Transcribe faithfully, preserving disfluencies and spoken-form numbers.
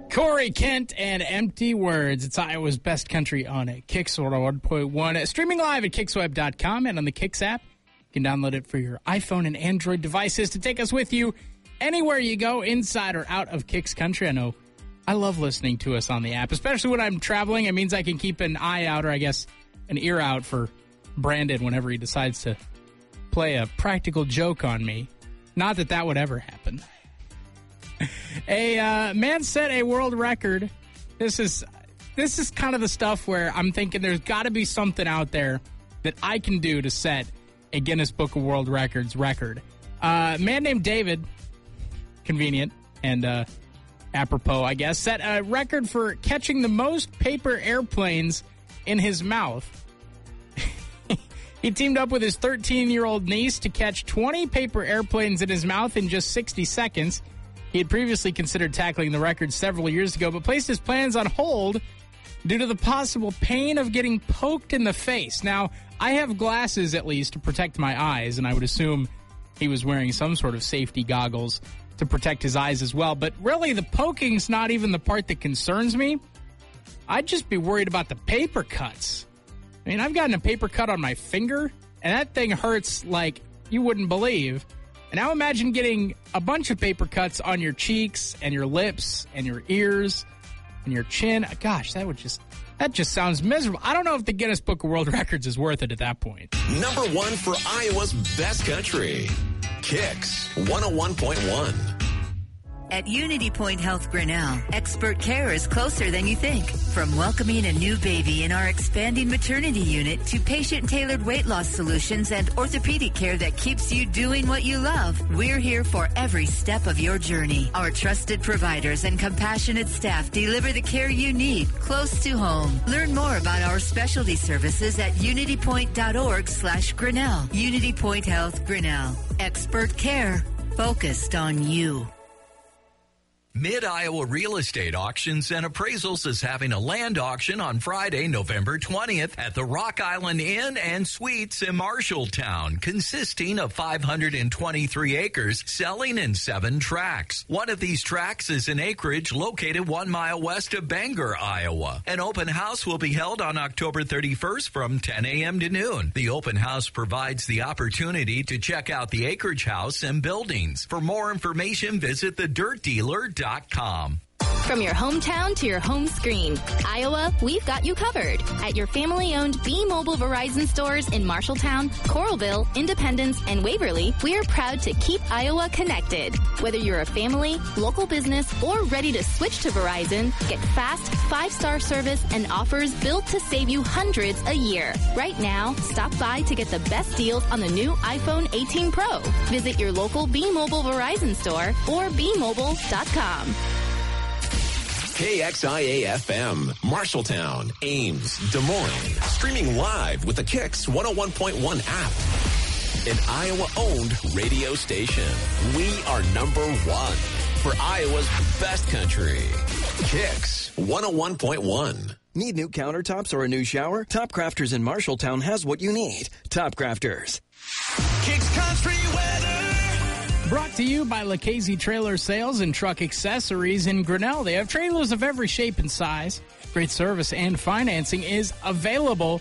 Corey Kent and Empty Words. It's Iowa's best country on Kicks one oh one point one. Streaming live at kicks web dot com and on the Kicks app. You can download it for your iPhone and Android devices to take us with you anywhere you go, inside or out of Kicks country. I know I love listening to us on the app, especially when I'm traveling. It means I can keep an eye out, or I guess an ear out, for Brandon whenever he decides to play a practical joke on me. Not that that would ever happen. A uh, man set a world record. This is this is kind of the stuff where I'm thinking there's got to be something out there that I can do to set a Guinness Book of World Records record. Uh, a man named David, convenient and uh, apropos, I guess, set a record for catching the most paper airplanes in his mouth. He teamed up with his thirteen-year-old niece to catch twenty paper airplanes in his mouth in just sixty seconds. He had previously considered tackling the record several years ago, but placed his plans on hold due to the possible pain of getting poked in the face. Now, I have glasses, at least, to protect my eyes, and I would assume he was wearing some sort of safety goggles to protect his eyes as well. But really, the poking's not even the part that concerns me. I'd just be worried about the paper cuts. I mean, I've gotten a paper cut on my finger, and that thing hurts like you wouldn't believe. And now imagine getting a bunch of paper cuts on your cheeks and your lips and your ears and your chin. Gosh, that would just, that just sounds miserable. I don't know if the Guinness Book of World Records is worth it at that point. Number one for Iowa's best country. Kicks one oh one point one. At Unity Point Health Grinnell, expert care is closer than you think. From welcoming a new baby in our expanding maternity unit to patient-tailored weight loss solutions and orthopedic care that keeps you doing what you love, we're here for every step of your journey. Our trusted providers and compassionate staff deliver the care you need close to home. Learn more about our specialty services at unitypoint.org slash Grinnell. Unity Point Health Grinnell. Expert care focused on you. Mid-Iowa Real Estate Auctions and Appraisals is having a land auction on Friday, November twentieth at the Rock Island Inn and Suites in Marshalltown, consisting of five hundred twenty-three acres, selling in seven tracts. One of these tracts is an acreage located one mile west of Bangor, Iowa. An open house will be held on October thirty-first from ten a.m. to noon. The open house provides the opportunity to check out the acreage house and buildings. For more information, visit the dirt dealer dot com. From your hometown to your home screen, Iowa, we've got you covered. At your family-owned B-Mobile Verizon stores in Marshalltown, Coralville, Independence, and Waverly, we're proud to keep Iowa connected. Whether you're a family, local business, or ready to switch to Verizon, get fast, five-star service and offers built to save you hundreds a year. Right now, stop by to get the best deals on the new iPhone eighteen Pro. Visit your local B-Mobile Verizon store or b mobile dot com. K X I A F M, Marshalltown, Ames, Des Moines. Streaming live with the Kicks one oh one point one app. An Iowa-owned radio station. We are number one for Iowa's best country. Kicks one oh one point one. Need new countertops or a new shower? Top Crafters in Marshalltown has what you need. Top Crafters. Kicks Country Weather. Brought to you by Lucchese Trailer Sales and Truck Accessories in Grinnell. They have trailers of every shape and size. Great service and financing is available.